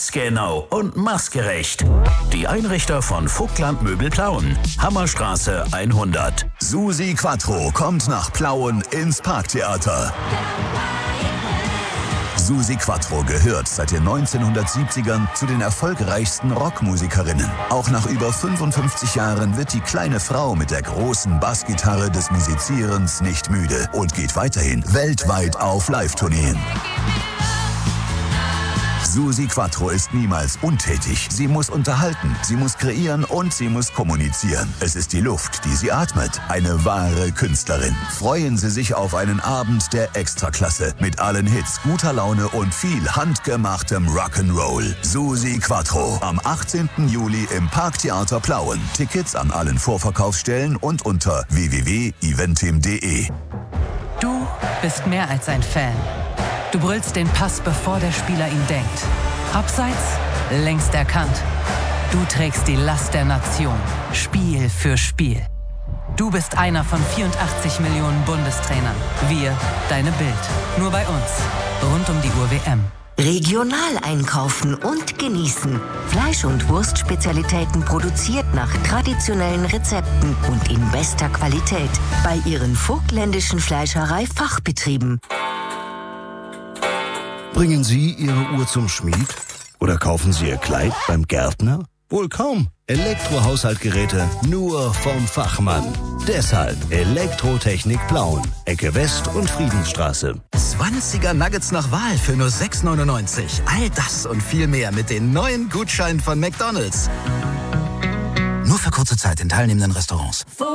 Genau und machsgerecht. Die Einrichter von Vogtland Möbel Plauen. Hammerstraße 100. Susi Quattro kommt nach Plauen ins Parktheater. Susi Quattro gehört seit den 1970ern zu den erfolgreichsten Rockmusikerinnen. Auch nach über 55 Jahren wird die kleine Frau mit der großen Bassgitarre des Musizierens nicht müde und geht weiterhin weltweit auf Live-Tourneen. Susi Quattro ist niemals untätig. Sie muss unterhalten, sie muss kreieren und sie muss kommunizieren. Es ist die Luft, die sie atmet. Eine wahre Künstlerin. Freuen Sie sich auf einen Abend der Extraklasse mit allen Hits, guter Laune und viel handgemachtem Rock'n'Roll. Susi Quattro am 18. Juli im Parktheater Plauen. Tickets an allen Vorverkaufsstellen und unter www.eventim.de. Du bist mehr als ein Fan. Du brüllst den Pass, bevor der Spieler ihn denkt. Abseits, längst erkannt. Du trägst die Last der Nation, Spiel für Spiel. Du bist einer von 84 Millionen Bundestrainern. Wir, deine Bild. Nur bei uns. Rund um die Uhr WM. Regional einkaufen und genießen. Fleisch- und Wurstspezialitäten produziert nach traditionellen Rezepten und in bester Qualität bei Ihren vogtländischen Fleischerei-Fachbetrieben. Bringen Sie Ihre Uhr zum Schmied? Oder kaufen Sie Ihr Kleid beim Gärtner? Wohl kaum. Elektrohaushaltgeräte nur vom Fachmann. Deshalb Elektrotechnik Plauen, Ecke West und Friedensstraße. 20er Nuggets nach Wahl für nur 6,99. All das und viel mehr mit den neuen Gutscheinen von McDonald's. Nur für kurze Zeit in teilnehmenden Restaurants.